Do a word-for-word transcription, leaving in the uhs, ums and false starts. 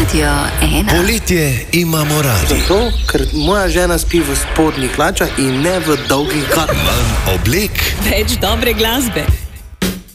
Radio ena. Poletje imamo radi. Zato, ker moja žena spi v spodnjih hlačah in ne v dolgih galah. Manj oblek. Več dobre glasbe.